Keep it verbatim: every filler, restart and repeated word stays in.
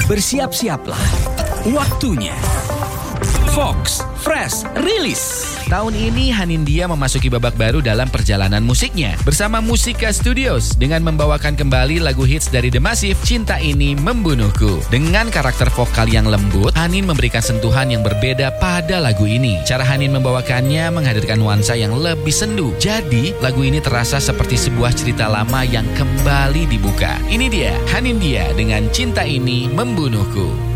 Bersiap-siaplah. Waktunya Fox Fresh Release. Tahun ini Hanindya memasuki babak baru dalam perjalanan musiknya bersama Musika Studios dengan membawakan kembali lagu hits dari The Massive, Cinta Ini Membunuhku. Dengan karakter vokal yang lembut, Hanin memberikan sentuhan yang berbeda pada lagu ini. Cara Hanin membawakannya menghadirkan nuansa yang lebih sendu. Jadi, lagu ini terasa seperti sebuah cerita lama yang kembali dibuka. Ini dia Hanindya dengan Cinta Ini Membunuhku.